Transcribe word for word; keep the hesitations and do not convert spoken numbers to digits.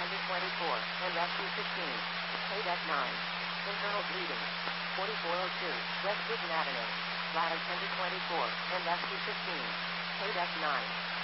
ten to twenty-four, and rescue fifteen. Pay deck nine. Internal bleeding. forty-four oh two, West Vision Avenue. Ladder ten to twenty-four, and rescue fifteen. Pay deck nine.